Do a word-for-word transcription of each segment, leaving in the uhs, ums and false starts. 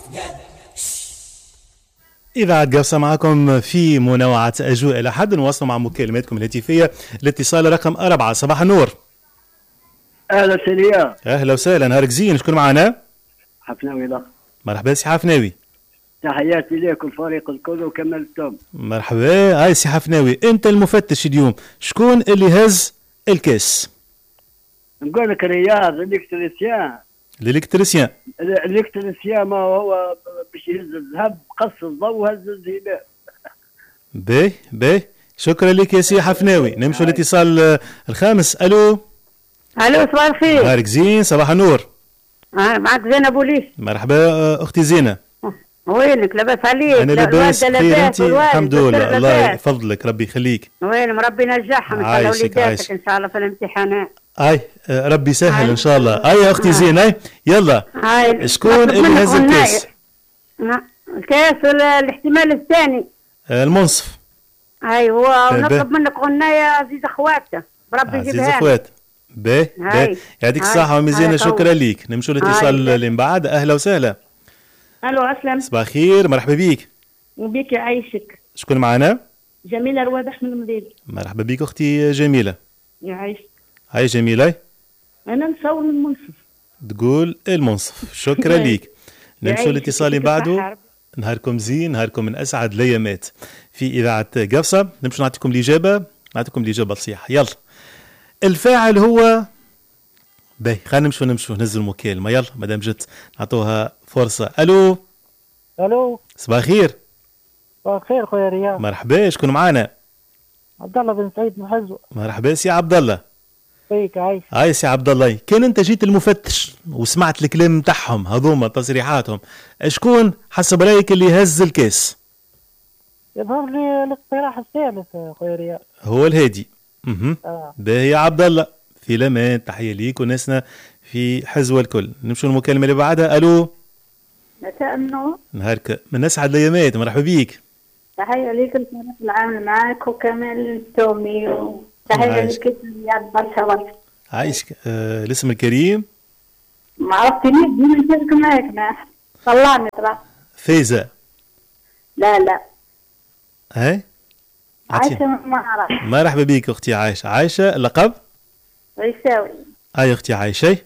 إذاعة قفصة معكم في منوعة أجواء إلى حد نواصل مع مكالماتكم الهاتفية. الاتصال رقم أربعة. صباح النور. أهلا سليا. أهلا وسهلا، نهارك زين. شكون معنا؟ حفناوي لا. مرحبا سي حفناوي. تحياتي لك والفريق الكل وكمل التوم. مرحبا. هاي سي حفناوي، أنت المفتش اليوم، شكون اللي هز الكاس؟ نقول لك رياض الإلكتريسيان. الإلكتريسيان. الإلكتريسيان ما هو باش يهز الذهب قص الضوء هز الذهب. باهي باهي، شكرا لك يا سي حفناوي. نمشوا الاتصال الخامس. ألو. الو صباح الخير. نهارك زين. صباح النور. اه معك زينب بوليس. مرحبا اختي زينه. وينك؟ لاباس عليك؟ انا لاباس بخير انت؟ الحمد لله الله يفضلك ربي يخليك. وين ربي ينجحهم ان شاء الله وليداتك ان شاء الله في الامتحانات. اي ربي يسهل ان شاء الله. اي يا اختي زينه. اي يلا شكون اللي هز الكاس؟ الكاس الاحتمال الثاني المنصف. اي هو نطلب منك غنايه عزيز اخواتك بربي يجيبها عزيز اخوات. باهي باهي يعطيك الصحة ومزيانة. شكرا ليك. نمشوا الاتصال اللي من بعد. أهلا وسهلا. ألو أسلم. صباح الخير. مرحبا بيك. وبيك يعيشك. شكون معنا؟ جميلة روادح من المدينة. مرحبا بيك أختي جميلة. يعيشك. هاي جميلة. أنا نصور من المنصف. تقول المنصف. شكرا ليك. نمشوا الاتصال اللي بعده. نهاركم زين، نهاركم من أسعد الأيامات في إذاعة قفصة. نمشوا نعطيكم الإجابة، نعطيكم الإجابة الصحيحة. يلا. الفاعل هو باهي. خلينا نمشوا نمشوا ننزل المكالمة. يلا مادام جت نعطوها فرصة. ألو. ألو. صباح الخير. صباح الخير خويا رياض. مرحبا. شكون معانا؟ عبد الله بن سعيد من حزوة. مرحبا سي عبد الله. فيك عايش. هاي سي عبد الله، كان انت جيت المفتش وسمعت الكلام نتاعهم هذوما تصريحاتهم، شكون حسب رايك اللي هز الكاس؟ يظهر لي الاقتراح الثالث خويا رياض. هو الهادي. اها آه. باهي يا عبد الله، في الامان. تحيه ليك وناسنا في حزوه الكل. نمشوا المكالمه اللي بعدها. الو. مساء النور. نهارك من اسعد الايامات. مرحبا بيك. تحيه ليك الفريق العامل معاك وكمال التومي وتحيه لك رياض برشا برشا. عايشك. آه الاسم الكريم؟ ما عرفتنيش ديما نشارك معاك. ما طلعني ترى. فايزه. لا لا. هاي عايشة ما أعرف. مرحبا بيك أختي عايشة. عايشة اللقب؟ غيساوي. أي أختي عايشة؟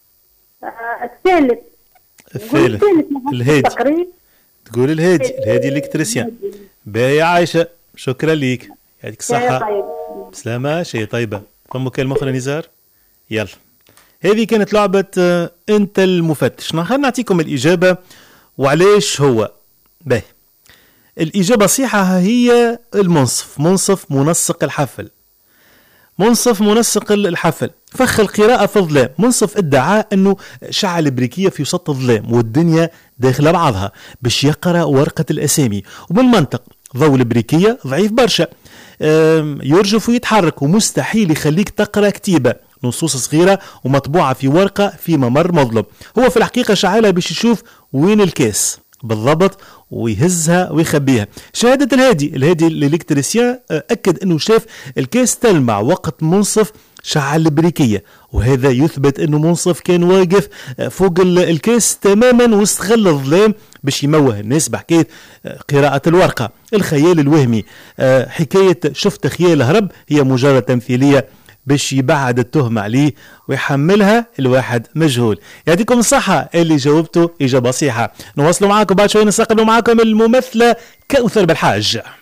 آه الثالث. الثالث. الهادي. تقول الهادي. الهادي الإلكتريسيان. باهي يا عايشة، شكرا ليك. يعطيك الصحة. طيب. بسلامة. شيء طيبة. فما مكالمة أخرى نزار؟ يلا. هذه كانت لعبة آه أنت المفتش. خلينا نعطيكم الإجابة وعليش هو. باهي. الإجابة الصحيحة هي المنصف. منصف منسق الحفل. منصف منسق الحفل فخ القراءة في الظلام. منصف ادعى أنه شعل بريكية في وسط الظلام والدنيا داخلة بعضها باش يقرأ ورقة الأسامي، وبالمنطق ضوء البريكية ضعيف برشا، يرجف ويتحرك ومستحيل يخليك تقرأ كتيبة نصوص صغيرة ومطبوعة في ورقة في ممر مظلم. هو في الحقيقة شعلها باش يشوف وين الكاس بالضبط ويهزها ويخبيها. شهادة الهادي. الهادي الإلكتريسيان أكد أنه شاف الكاس تلمع وقت منصف شعل البريكية، وهذا يثبت أنه منصف كان واقف فوق الكاس تماما واستغل الظلام باش يموه الناس بحكاية قراءة الورقة. الخيال الوهمي، حكاية شفت خيال هرب، هي مجرد تمثيلية باش يبعد التهمة عليه ويحملها الواحد مجهول. يعطيكم الصحة اللي جاوبته إجابة صحيحة. نواصلوا معاكم بعد شوي، نستقبلوا معاكم الممثلة كوثر بالحاج.